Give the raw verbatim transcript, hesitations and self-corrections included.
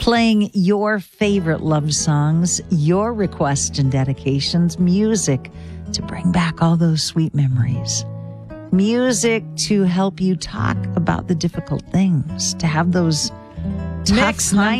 playing your favorite love songs, your requests and dedications, music to bring back all those sweet memories. Music to help you talk about the difficult things, to have those tough Mix, hun. nights.